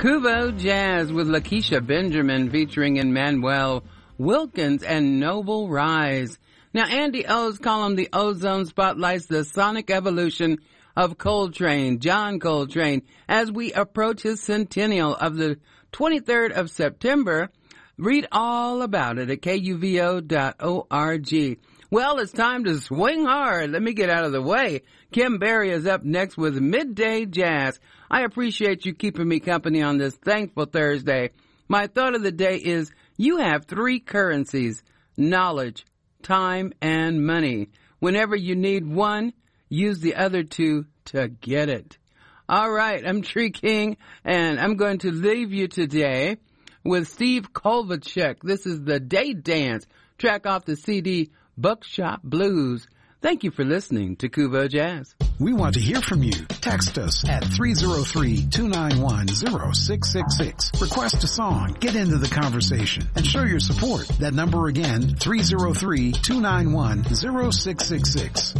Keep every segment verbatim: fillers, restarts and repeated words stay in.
Kuvo Jazz with Lakeisha Benjamin featuring Emmanuel Wilkins and Noble Rise. Now, Andy O's column, The Ozone, spotlights the sonic evolution of Coltrane, John Coltrane, as we approach his centennial of the twenty-third of September. Read all about it at K U V O dot org. Well, it's time to swing hard. Let me get out of the way. Kim Berry is up next with Midday Jazz. I appreciate you keeping me company on this thankful Thursday. My thought of the day is you have three currencies: knowledge, time, and money. Whenever you need one, use the other two to get it. All right, I'm Tree King, and I'm going to leave you today with Steve Kovalchuk. This is the Day Dance, track off the C D Bookshop Blues. Thank you for listening to Kuvo Jazz. We want to hear from you. Text us at three oh three, two nine one, oh six six six. Request a song, get into the conversation, and show your support. That number again, three oh three, two nine one, oh six six six.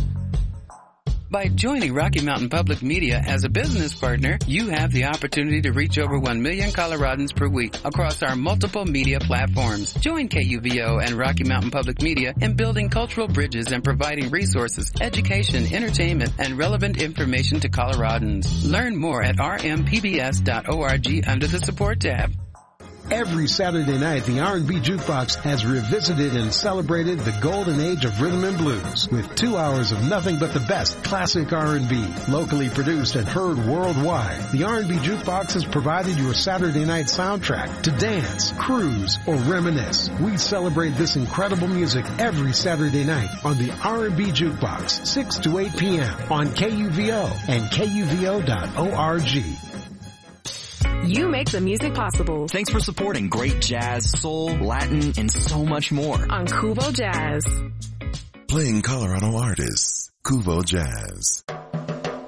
By joining Rocky Mountain Public Media as a business partner, you have the opportunity to reach over one million Coloradans per week across our multiple media platforms. Join K U V O and Rocky Mountain Public Media in building cultural bridges and providing resources, education, entertainment, and relevant information to Coloradans. Learn more at r m p b s dot org under the Support tab. Every Saturday night, the R and B Jukebox has revisited and celebrated the golden age of rhythm and blues with two hours of nothing but the best classic R and B, locally produced and heard worldwide. The R and B Jukebox has provided your Saturday night soundtrack to dance, cruise, or reminisce. We celebrate this incredible music every Saturday night on the R and B Jukebox, six to eight p.m. on K U V O and K U V O dot org. You make the music possible. Thanks for supporting great jazz, soul, Latin, and so much more on Kuvo Jazz. Playing Colorado artists, Kuvo Jazz.